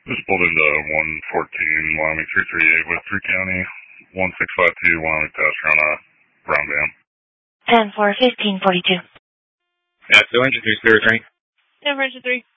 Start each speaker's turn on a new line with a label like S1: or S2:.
S1: Just pulled into 114 Wyoming 338 with 3 County, 1652 Wyoming Pasture on a brown van.
S2: 10-4, 1542.
S3: Yeah, so engine 3's clear, train.
S2: 10 for engine 3.